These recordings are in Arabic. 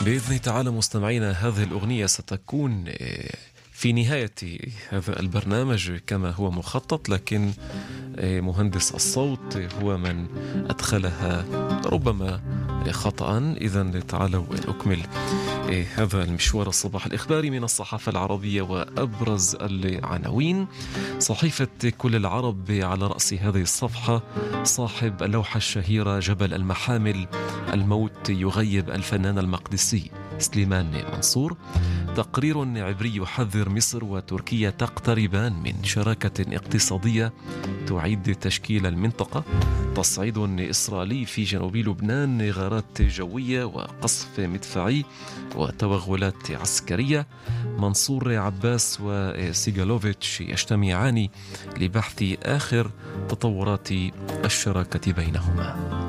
بإذن تعالى مستمعينا، هذه الأغنية ستكون في نهاية هذا البرنامج كما هو مخطط، لكن مهندس الصوت هو من أدخلها ربما خطأ. إذن تعالوا نكمل هذا المشوار الصباح الإخباري من الصحافة العربية وأبرز العناوين. صحيفة كل العرب على رأس هذه الصفحة صاحب اللوحة الشهيرة جبل المحامل، الموت يغيب الفنان المقدسي سليمان منصور. تقرير عبري يحذر مصر وتركيا تقتربان من شراكة اقتصادية تعيد تشكيل المنطقة. تصعيد إسرائيلي في جنوب لبنان، غارات جوية وقصف مدفعي وتوغلات عسكرية. منصور عباس وسيغالوفيتش يجتمعان لبحث آخر تطورات الشراكة بينهما.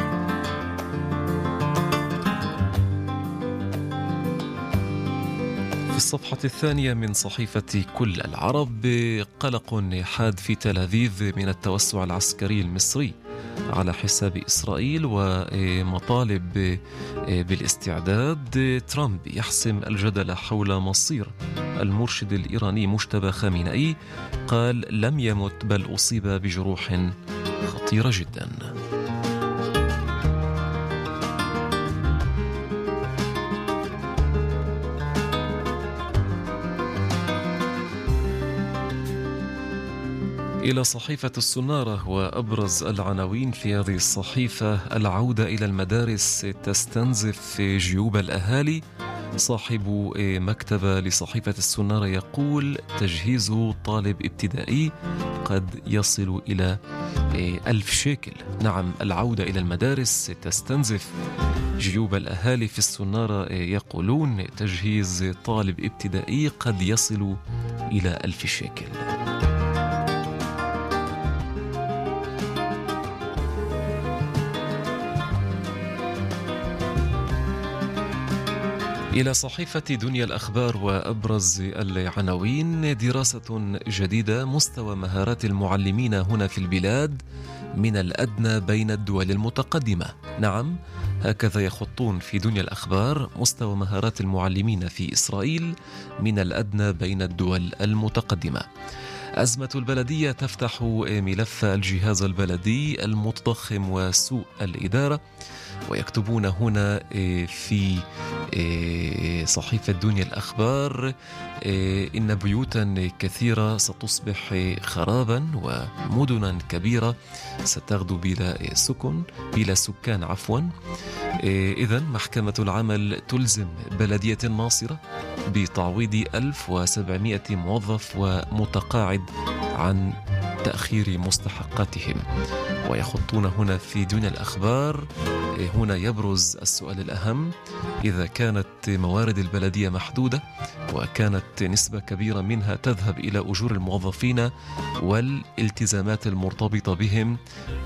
في الصفحة الثانية من صحيفة كل العرب، قلق حاد في تل أبيب من التوسع العسكري المصري على حساب إسرائيل ومطالب بالاستعداد. ترامب يحسم الجدل حول مصير المرشد الإيراني مجتبى خامنئي، قال لم يمت بل أصيب بجروح خطيرة جدا. إلى صحيفة السنارة وأبرز العناوين في هذه الصحيفة: العودة إلى المدارس تستنزف جيوب الأهالي. صاحب مكتبة لصحيفة السنارة يقول تجهيز طالب ابتدائي قد يصل إلى 1000 شيكل. نعم، العودة إلى المدارس تستنزف جيوب الأهالي. في السنارة يقولون تجهيز طالب ابتدائي قد يصل إلى 1000 شيكل. إلى صحيفة دنيا الأخبار وأبرز العناوين: دراسة جديدة، مستوى مهارات المعلمين هنا في البلاد من الأدنى بين الدول المتقدمة. نعم، هكذا يخطون في دنيا الأخبار: مستوى مهارات المعلمين في إسرائيل من الأدنى بين الدول المتقدمة. أزمة البلدية تفتح ملف الجهاز البلدي المتضخم وسوء الإدارة. ويكتبون هنا في صحيفة دنيا الأخبار إن بيوتا كثيرة ستصبح خرابا ومدنا كبيرة ستغدو بلا سكان. إذن محكمة العمل تلزم بلدية الناصرة بتعويض 1700 موظف ومتقاعد عن تأخير مستحقاتهم. ويخطون هنا في دنيا الأخبار: هنا يبرز السؤال الأهم: إذا كانت موارد البلدية محدودة وكانت نسبة كبيرة منها تذهب إلى أجور الموظفين والالتزامات المرتبطة بهم،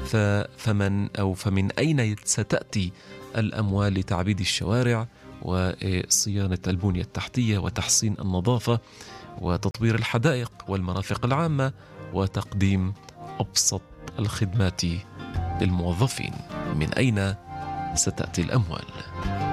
فمن أين ستأتي الأموال لتعبيد الشوارع وصيانة البنية التحتية وتحسين النظافة وتطوير الحدائق والمرافق العامة وتقديم أبسط الخدمات للموظفين؟ من أين ستأتي الأموال؟